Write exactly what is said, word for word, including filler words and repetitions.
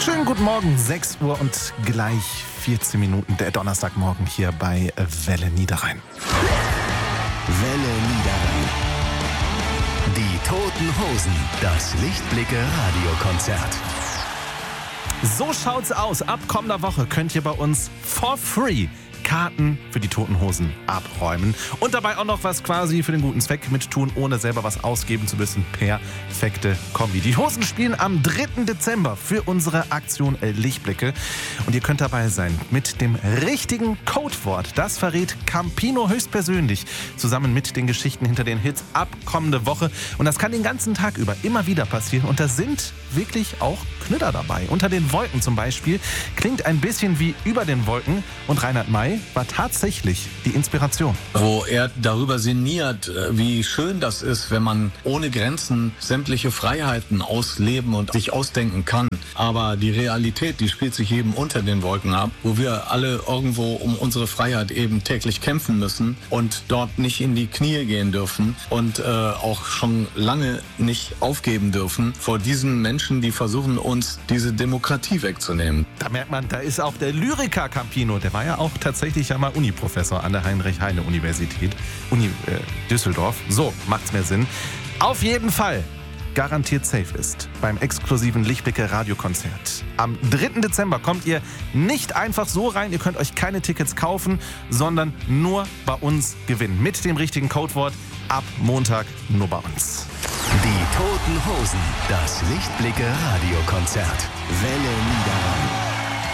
Schönen guten Morgen, sechs Uhr und gleich vierzehn Minuten, der Donnerstagmorgen hier bei Welle Niederrhein. Welle Niederrhein. Die Toten Hosen, das Lichtblicke-Radiokonzert. So schaut's aus. Ab kommender Woche könnt ihr bei uns for free Karten für die Toten Hosen abräumen und dabei auch noch was quasi für den guten Zweck mit tun, ohne selber was ausgeben zu müssen. Perfekte Kombi. Die Hosen spielen am dritten Dezember für unsere Aktion Lichtblicke und ihr könnt dabei sein mit dem richtigen Codewort. Das verrät Campino höchstpersönlich zusammen mit den Geschichten hinter den Hits ab kommende Woche und das kann den ganzen Tag über immer wieder passieren und da sind wirklich auch Knüller dabei. Unter den Wolken zum Beispiel klingt ein bisschen wie Über den Wolken und Reinhard May war tatsächlich die Inspiration. Wo er darüber sinniert, wie schön das ist, wenn man ohne Grenzen sämtliche Freiheiten ausleben und sich ausdenken kann. Aber die Realität, die spielt sich eben unter den Wolken ab, wo wir alle irgendwo um unsere Freiheit eben täglich kämpfen müssen und dort nicht in die Knie gehen dürfen und äh, auch schon lange nicht aufgeben dürfen vor diesen Menschen, die versuchen, uns diese Demokratie wegzunehmen. Da merkt man, da ist auch der Lyriker Campino, der war ja auch tatsächlich ja mal Uniprofessor an der Heinrich-Heine-Universität, Uni äh, Düsseldorf. So macht's mehr Sinn. Auf jeden Fall garantiert safe ist beim exklusiven Lichtblicke-Radiokonzert. Am dritten Dezember kommt ihr nicht einfach so rein, ihr könnt euch keine Tickets kaufen, sondern nur bei uns gewinnen. Mit dem richtigen Codewort ab Montag nur bei uns. Die Toten Hosen, das Lichtblicke-Radiokonzert. Welle Niederrhein.